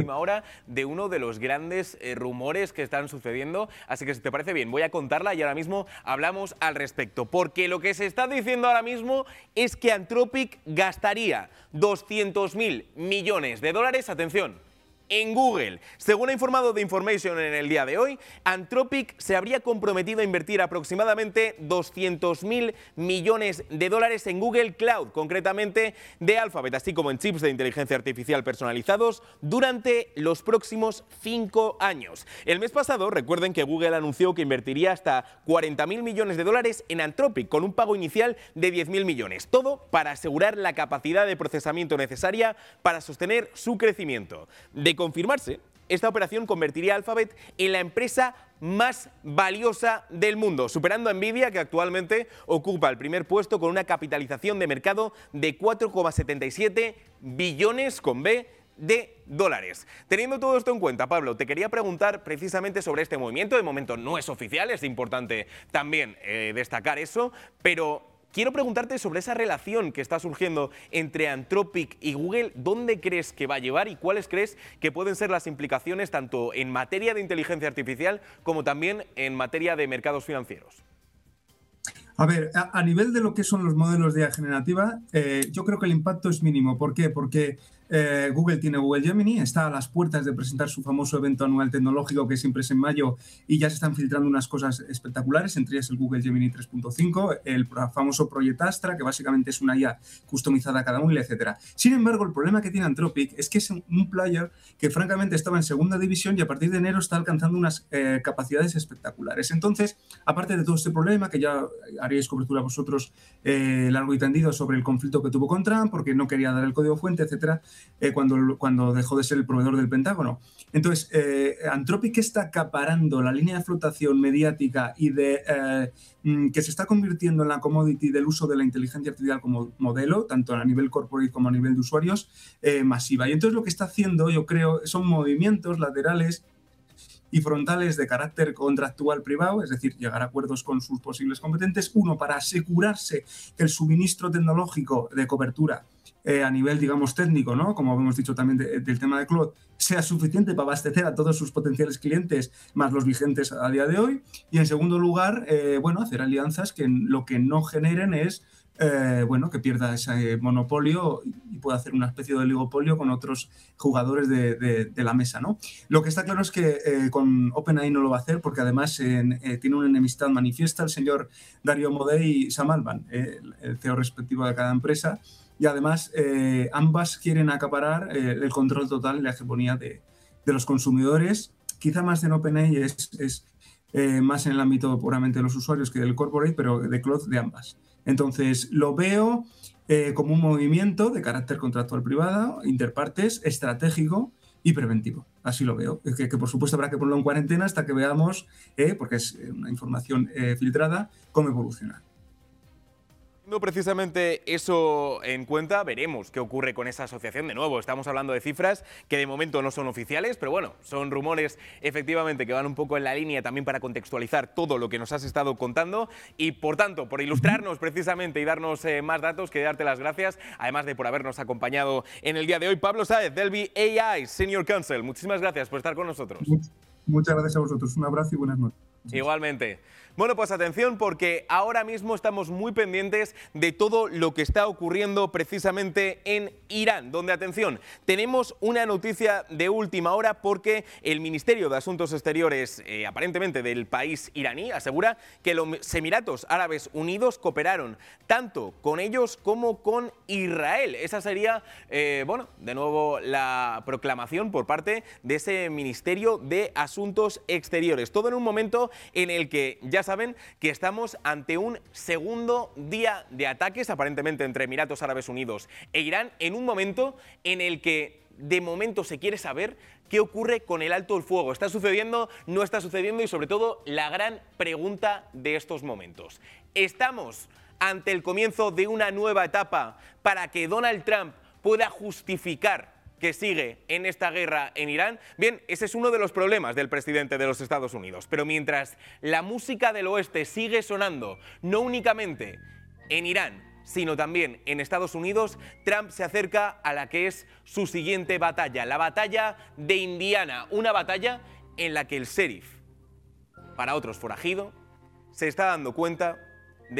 última hora de uno de los grandes rumores que están sucediendo. Así que si te parece bien, voy a contarla y ahora mismo hablamos al respecto. Porque lo que se está diciendo ahora mismo es que Anthropic gastaría 200.000 millones de dólares, atención, en Google. Según ha informado The Information en el día de hoy, Anthropic se habría comprometido a invertir aproximadamente 200.000 millones de dólares en Google Cloud, concretamente de Alphabet, así como en chips de inteligencia artificial personalizados durante los próximos 5 años. El mes pasado, recuerden que Google anunció que invertiría hasta 40.000 millones de dólares en Anthropic, con un pago inicial de 10.000 millones. Todo para asegurar la capacidad de procesamiento necesaria para sostener su crecimiento. De confirmarse, esta operación convertiría a Alphabet en la empresa más valiosa del mundo, superando a Nvidia, que actualmente ocupa el primer puesto con una capitalización de mercado de 4,77 billones con B de dólares. Teniendo todo esto en cuenta, Pablo, te quería preguntar precisamente sobre este movimiento. De momento no es oficial, es importante también destacar eso, pero quiero preguntarte sobre esa relación que está surgiendo entre Anthropic y Google. ¿Dónde crees que va a llevar y cuáles crees que pueden ser las implicaciones tanto en materia de inteligencia artificial como también en materia de mercados financieros? A ver, a nivel de lo que son los modelos de IA generativa, yo creo que el impacto es mínimo. ¿Por qué? Porque Google tiene Google Gemini, está a las puertas de presentar su famoso evento anual tecnológico que siempre es en mayo y ya se están filtrando unas cosas espectaculares, entre ellas el Google Gemini 3.5, el famoso Project Astra, que básicamente es una IA customizada a cada uno, etc. Sin embargo, el problema que tiene Anthropic es que es un player que francamente estaba en segunda división y a partir de enero está alcanzando unas capacidades espectaculares. Entonces, aparte de todo este problema, que ya haréis cobertura vosotros largo y tendido sobre el conflicto que tuvo con Trump, porque no quería dar el código fuente, etcétera, cuando dejó de ser el proveedor del Pentágono. Entonces, Anthropic está acaparando la línea de flotación mediática y que se está convirtiendo en la commodity del uso de la inteligencia artificial como modelo, tanto a nivel corporate como a nivel de usuarios, masiva. Y entonces lo que está haciendo, yo creo, son movimientos laterales y frontales de carácter contractual privado, es decir, llegar a acuerdos con sus posibles competentes, uno, para asegurarse que el suministro tecnológico de cobertura a nivel, digamos, técnico, ¿no? Como hemos dicho también del tema de Cloud, sea suficiente para abastecer a todos sus potenciales clientes, más los vigentes a día de hoy. Y en segundo lugar, hacer alianzas que lo que no generen es que pierda ese monopolio y pueda hacer una especie de oligopolio con otros jugadores de la mesa, ¿no? Lo que está claro es que con OpenAI no lo va a hacer porque además tiene una enemistad manifiesta el señor Dario Amodei y Sam Altman, el CEO respectivo de cada empresa, y además ambas quieren acaparar el control total y la hegemonía de los consumidores. Quizá más en OpenAI es más en el ámbito puramente de los usuarios que del corporate, pero de cloud de ambas. Entonces, lo veo como un movimiento de carácter contractual privado, interpartes, estratégico y preventivo. Así lo veo. Que por supuesto habrá que ponerlo en cuarentena hasta que veamos, porque es una información filtrada, cómo evoluciona. Teniendo precisamente eso en cuenta, veremos qué ocurre con esa asociación. De nuevo, estamos hablando de cifras que de momento no son oficiales, pero bueno, son rumores efectivamente que van un poco en la línea también para contextualizar todo lo que nos has estado contando y, por tanto, por ilustrarnos precisamente y darnos más datos, que darte las gracias, además de por habernos acompañado en el día de hoy. Pablo Sáez, Delvi AI Senior Counsel, muchísimas gracias por estar con nosotros. Muchas gracias a vosotros. Un abrazo y buenas noches. Igualmente. Bueno, pues atención, porque ahora mismo estamos muy pendientes de todo lo que está ocurriendo precisamente en Irán, donde, atención, tenemos una noticia de última hora porque el Ministerio de Asuntos Exteriores, aparentemente del país iraní, asegura que los Emiratos Árabes Unidos cooperaron tanto con ellos como con Israel. Esa sería, de nuevo la proclamación por parte de ese Ministerio de Asuntos Exteriores. Todo en un momento en el que ya saben que estamos ante un segundo día de ataques, aparentemente entre Emiratos Árabes Unidos e Irán, en un momento en el que de momento se quiere saber qué ocurre con el alto el fuego. ¿Está sucediendo? ¿No está sucediendo? Y sobre todo, la gran pregunta de estos momentos. ¿Estamos ante el comienzo de una nueva etapa para que Donald Trump pueda justificar que sigue en esta guerra en Irán? Bien, ese es uno de los problemas del presidente de los Estados Unidos. Pero mientras la música del oeste sigue sonando, no únicamente en Irán, sino también en Estados Unidos, Trump se acerca a la que es su siguiente batalla, la batalla de Indiana, una batalla en la que el sheriff, para otros forajido, se está dando cuenta